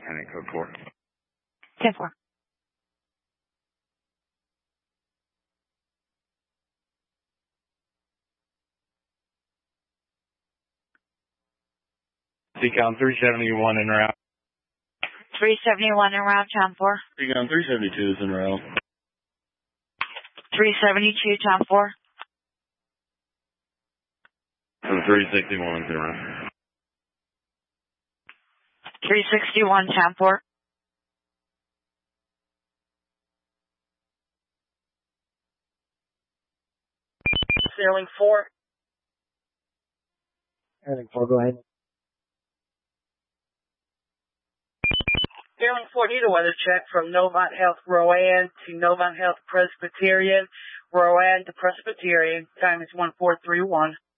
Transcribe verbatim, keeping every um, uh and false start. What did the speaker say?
Panic code four. ten four. Seacom three seventy-one en route. three seventy-one en route, Tom four. Seacom three seventy-two is en route. three seventy-two, Tom four. And three sixty-one is en route. three sixty-one, Tom four. Sterling four. Sterling four, go ahead. Sterling four, need a weather check from Novant Health Rowan to Novant Health Presbyterian. Rowan to Presbyterian. Time is one four three one.